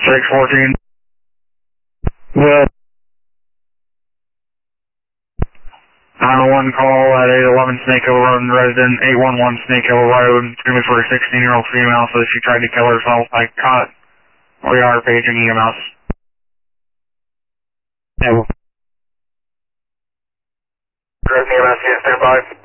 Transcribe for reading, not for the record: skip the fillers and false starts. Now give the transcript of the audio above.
614. Well, 901 call at 811 Snake Hill Road, resident 811 Snake Hill Road. It's going to be for a 16-year-old female, so she tried to kill herself. I caught. We are paging EMS. yeah, well, Direct EMS, stand by.